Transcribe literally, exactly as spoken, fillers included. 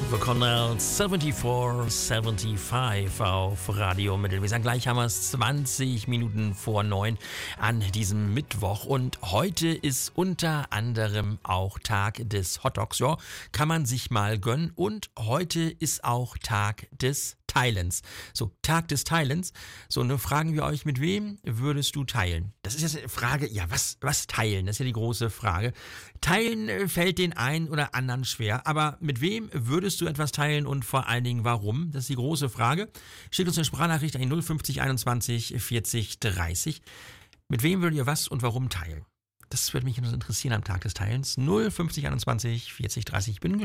The Cornell vierundsiebzig fünfundsiebzig auf Radio Mittelweser. Gleich haben wir es zwanzig Minuten vor neun an diesem Mittwoch. Und heute ist unter anderem auch Tag des Hotdogs. Ja, kann man sich mal gönnen. Und heute ist auch Tag des Teilens. So, Tag des Teilens. So, und dann fragen wir euch, mit wem würdest du teilen? Das ist jetzt eine Frage, ja, was, was teilen? Das ist ja die große Frage. Teilen äh, fällt den einen oder anderen schwer, aber mit wem würdest du etwas teilen und vor allen Dingen warum? Das ist die große Frage. Schickt uns eine Sprachnachricht an null fünfzig einundzwanzig vierzig dreißig. Mit wem würdet ihr was und warum teilen? Das würde mich interessieren am Tag des Teilens. null fünfzig einundzwanzig vierzig dreißig. Ich bin gespannt.